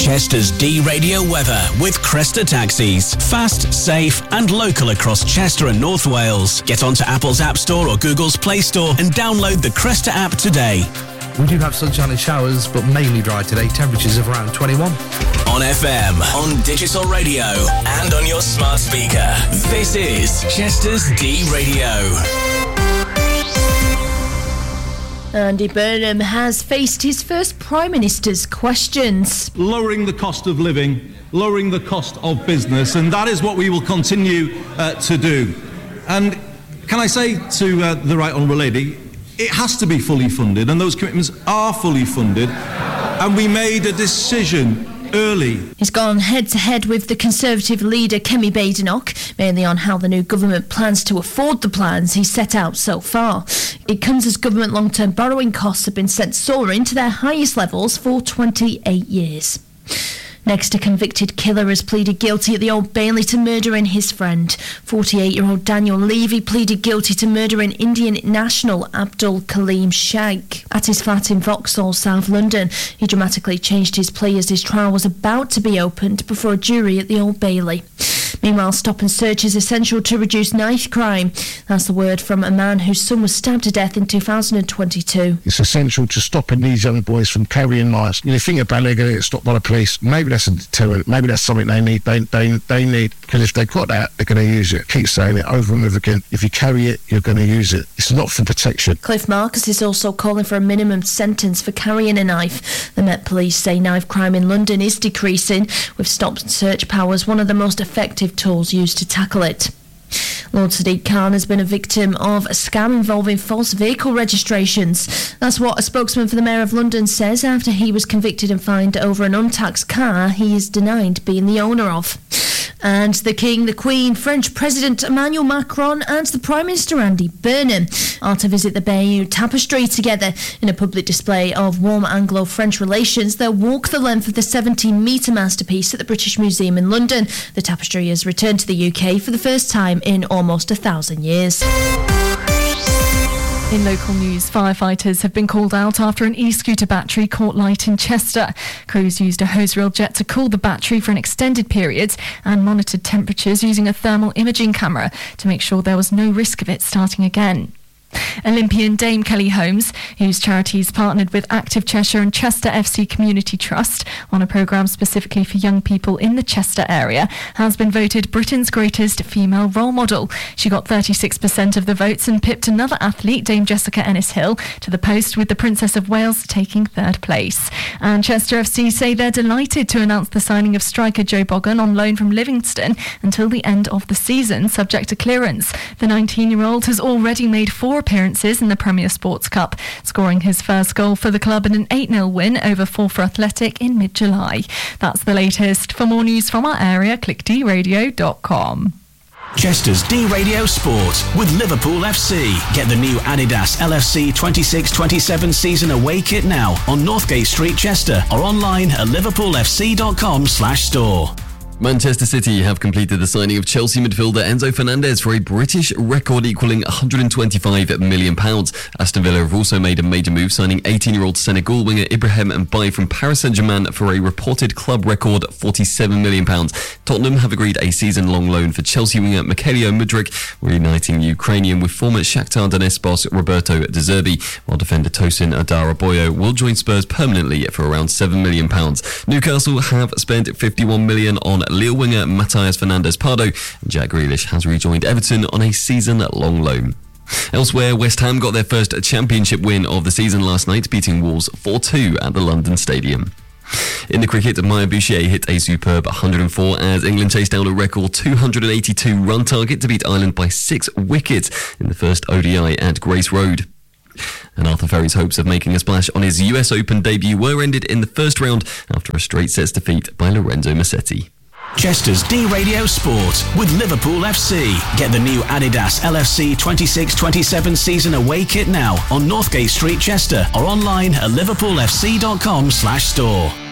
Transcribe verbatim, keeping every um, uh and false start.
Chester's D-Radio weather with Cresta Taxis. Fast, safe and local across Chester and North Wales. Get onto Apple's App Store or Google's Play Store and download the Cresta app today. We do have sunshine and showers, but mainly dry today. Temperatures of around twenty-one. On F M, on digital radio and on your smart speaker. This is Chester's D-Radio. Andy Burnham has faced his first Prime Minister's questions. Lowering the cost of living, lowering the cost of business, and that is what we will continue uh, to do. And can I say to uh, the Right Honourable Lady, it has to be fully funded, and those commitments are fully funded, and we made a decision early. He's gone head-to-head with the Conservative leader Kemi Badenoch, mainly on how the new government plans to afford the plans he set out so far. It comes as government long-term borrowing costs have been sent soaring to their highest levels for twenty-eight years. Next, a convicted killer has pleaded guilty at the Old Bailey to murdering his friend. forty-eight-year-old Daniel Levy pleaded guilty to murdering Indian national Abdul Kaleem Sheikh at his flat in Vauxhall, South London. He dramatically changed his plea as his trial was about to be opened before a jury at the Old Bailey. Meanwhile, stop and search is essential to reduce knife crime. That's the word from a man whose son was stabbed to death in two thousand twenty-two. It's essential to stopping these young boys from carrying knives. You know, think about they're going to get stopped by the police. Maybe that's a deterrent. Maybe that's something they need. They they they need, because if they've got that, they're going to use it. Keep saying it over and over again. If you carry it, you're going to use it. It's not for protection. Cliff Marcus is also calling for a minimum sentence for carrying a knife. The Met Police say knife crime in London is decreasing, with stop and search powers one of the most effective tools used to tackle it. Lord Sadiq Khan has been a victim of a scam involving false vehicle registrations. That's what a spokesman for the Mayor of London says after he was convicted and fined over an untaxed car he is denied being the owner of. And the King, the Queen, French President Emmanuel Macron and the Prime Minister Andy Burnham are to visit the Bayeux Tapestry together in a public display of warm Anglo-French relations. They'll walk the length of the seventeen metre masterpiece at the British Museum in London. The tapestry has returned to the U K for the first time in almost a thousand years. In local news, firefighters have been called out after an e-scooter battery caught light in Chester. Crews used a hose reel jet to cool the battery for an extended period and monitored temperatures using a thermal imaging camera to make sure there was no risk of it starting again. Olympian Dame Kelly Holmes, whose charities partnered with Active Cheshire and Chester F C Community Trust on a programme specifically for young people in the Chester area, has been voted Britain's greatest female role model. She got thirty-six percent of the votes and pipped another athlete, Dame Jessica Ennis-Hill, to the post, with the Princess of Wales taking third place. And Chester F C say they're delighted to announce the signing of striker Joe Boggan on loan from Livingston until the end of the season, subject to clearance. The nineteen-year-old has already made four appearances in the Premier Sports Cup, scoring his first goal for the club in an eight nil win over Forfar Athletic in mid-July. That's the latest. For more news from our area, click d radio dot com. Chester's D-Radio Sport with Liverpool F C. Get the new Adidas L F C twenty-six twenty-seven season away kit now on Northgate Street, Chester, or online at liverpool f c dot com slash store. Manchester City have completed the signing of Chelsea midfielder Enzo Fernandez for a British record equalling one hundred twenty-five million pounds. Aston Villa have also made a major move, signing eighteen-year-old Senegal winger Ibrahim Mbaye from Paris Saint-Germain for a reported club record forty-seven million pounds. Tottenham have agreed a season-long loan for Chelsea winger Mikhailo Mudryk, reuniting Ukrainian with former Shakhtar Donetsk boss Roberto De Zerbi, while defender Tosin Adaraboyo will join Spurs permanently for around seven million pounds. Newcastle have spent fifty-one million pounds on Lille winger Matthias Fernandes-Pardo. Jack Grealish has rejoined Everton on a season-long loan. Elsewhere, West Ham got their first championship win of the season last night, beating Wolves four two at the London Stadium. In the cricket, Maya Bouchier hit a superb one hundred four as England chased down a record two hundred eighty-two run target to beat Ireland by six wickets in the first O D I at Grace Road. And Arthur Ferry's hopes of making a splash on his U S Open debut were ended in the first round after a straight sets defeat by Lorenzo Musetti. Chester's D-Radio Sport with Liverpool F C. Get the new Adidas L F C twenty-six twenty-seven season away kit now on Northgate Street, Chester, or online at liverpool f c dot com slash store.